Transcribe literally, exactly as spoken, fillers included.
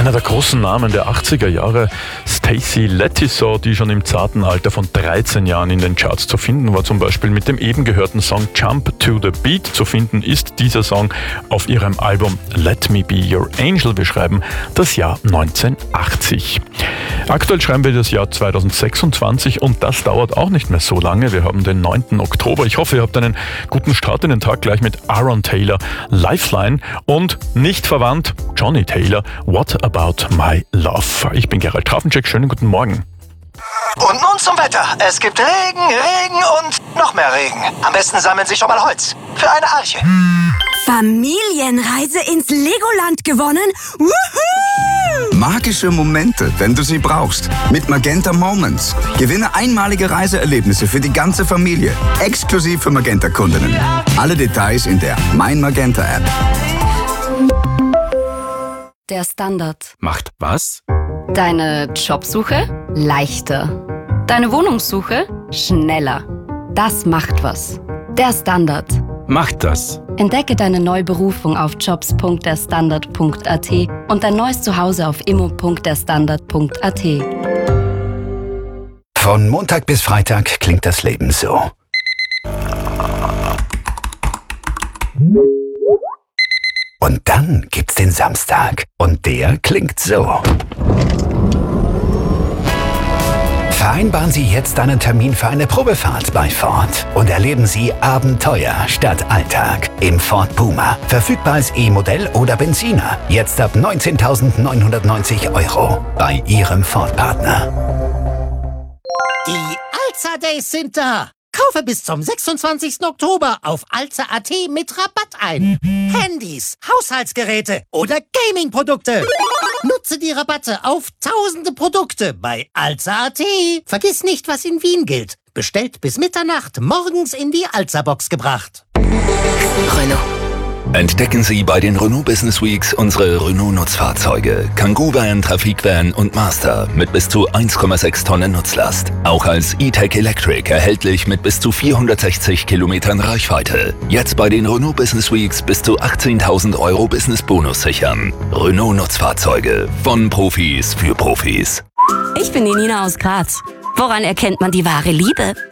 Einer der großen Namen der achtziger Jahre, Stacey Letisaw, die schon im zarten Alter von dreizehn Jahren in den Charts zu finden war, zum Beispiel mit dem eben gehörten Song Jump to the Beat. Zu finden ist dieser Song auf ihrem Album Let Me Be Your Angel. Wir schreiben das Jahr neunzehnhundertachtzig. Aktuell schreiben wir das Jahr zweitausendsechsundzwanzig und das dauert auch nicht mehr so lange. Wir haben den neunten Oktober. Ich hoffe, ihr habt einen guten Start in den Tag gleich mit Aaron Taylor, Lifeline und nicht verwandt Johnny Taylor, What About My Love. Ich bin Gerald Trafencheck, schönen guten Morgen. Und nun zum Wetter. Es gibt Regen, Regen und noch mehr Regen. Am besten sammeln Sie schon mal Holz für eine Arche. Familienreise ins Legoland gewonnen? Wuhu! Magische Momente, wenn du sie brauchst. Mit Magenta Moments. Gewinne einmalige Reiseerlebnisse für die ganze Familie. Exklusiv für Magenta-Kundinnen. Alle Details in der Mein Magenta-App. Der Standard. Macht was? Deine Jobsuche leichter. Deine Wohnungssuche schneller. Das macht was. Der Standard. Macht das. Entdecke deine neue Berufung auf jobs punkt der standard punkt a t und dein neues Zuhause auf immo punkt der standard punkt a t. Von Montag bis Freitag klingt das Leben so. Und dann gibt's den Samstag. Und der klingt so. Vereinbaren Sie jetzt einen Termin für eine Probefahrt bei Ford und erleben Sie Abenteuer statt Alltag im Ford Puma. Verfügbar als E-Modell oder Benziner. Jetzt ab neunzehntausendneunhundertneunzig Euro bei Ihrem Ford-Partner. Die Alza Days sind da. Kaufe bis zum sechsundzwanzigsten Oktober auf alza punkt a t mit Rabatt ein. Handys, Haushaltsgeräte oder Gaming-Produkte. Nutze die Rabatte auf tausende Produkte bei alza punkt a t. Vergiss nicht, was in Wien gilt. Bestellt bis Mitternacht, morgens in die Alza-Box gebracht. Renault. Entdecken Sie bei den Renault Business Weeks unsere Renault-Nutzfahrzeuge. Kangoo Van, Trafik Van und Master mit bis zu eins Komma sechs Tonnen Nutzlast. Auch als E-Tech Electric erhältlich mit bis zu vierhundertsechzig Kilometern Reichweite. Jetzt bei den Renault Business Weeks bis zu achtzehntausend Euro Business-Bonus sichern. Renault Nutzfahrzeuge von Profis für Profis. Ich bin die Nina aus Graz. Woran erkennt man die wahre Liebe?